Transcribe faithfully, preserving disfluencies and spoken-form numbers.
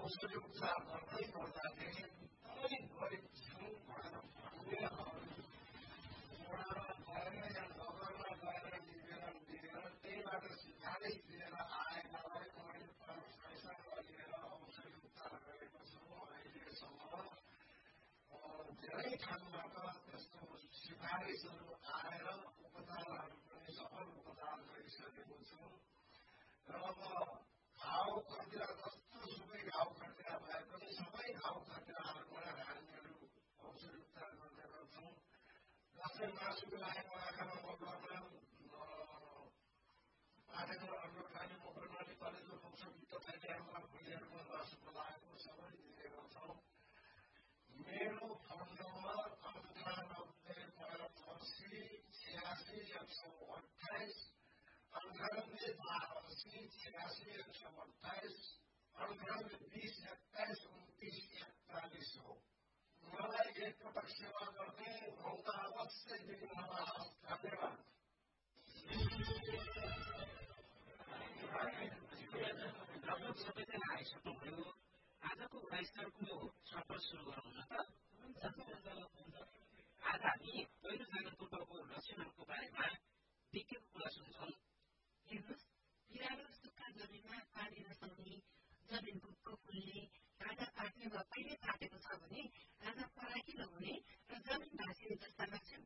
औषधि उपचार गर्दै गर्दाखेरि एकदमै गरिब छौँ भनेर भन्ने वडामा गएर या नगरमा गएर निवेदन दिएर त्यहीबाट सिफारिस लिएर आएकालाई मैले पैसा लिएर औषधि उपचार गरेको छु। अहिलेसम्म धेरै ठाउँबाट त्यस्तो सिफारिसहरू आएर उपचारहरू पनि सफल उपचार गरिसकेको छु र अब घाउ खटिरा जस्तो सुकै घाउ खटिरा भए पनि सबै घाउ खटिराहरूमा हामीहरू औषधि उपचार गर्ने गर्छौँ। जस्तै मासुको लागेको आँखामा मकरमा पाठेको अन्डरखाने मकरमाली कलेजो वंश भित्तथैलियामा भुइँहरूमा मासुको लागेको सबै दिने गर्छौँ। मेरो फोन नम्बर अन्ठानब्बे पचहत्तर छयासी एक सौ अठाइस अन्ठानब्बे बाह्र अस्सी छयासी एक सौ अठाइस अन्ठानब्बे बिस एक्काइस उन्तिस एकचालिस हो। मलाई एकपटक सेवा गर्ने मौका अवश्य दिनुहोला। धन्यवाद। लगभग सबैजना आइसक्नुभयो। आजको वाइसरको सफर सुरु गरौँ न त। आज हामी पहिरो जाने पूर्वको लक्षणहरूको बारेमा विज्ञको कुरा सुन्छौँ। हेर्नुहोस्, बिरालो सुक्खा जमिनमा पानी नसक्ने, जमिन भुक्क फुल्ने, काँटा पाक्ने वा पहिले पाकेको छ भने आज फराकिलो हुने र जमिन भाँसिने जस्ता लक्षण